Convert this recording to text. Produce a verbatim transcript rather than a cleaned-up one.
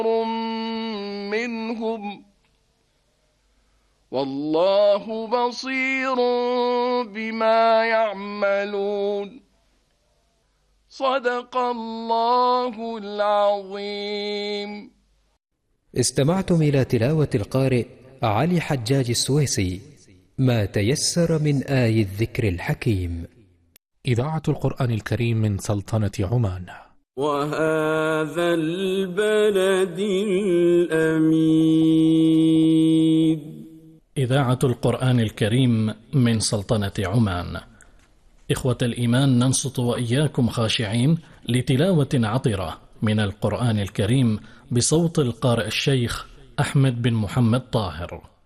منهم والله بصير بما يعملون. صدق الله العظيم. استمعتم إلى تلاوة القارئ علي حجاج السويسي، ما تيسر من آي الذكر الحكيم. إذاعة القرآن الكريم من سلطنة عمان. وهذا البلد الأمين. إذاعة القرآن الكريم من سلطنة عمان. إخوة الإيمان، ننصت وإياكم خاشعين لتلاوة عطرة من القرآن الكريم بصوت القارئ الشيخ أحمد بن محمد طاهر.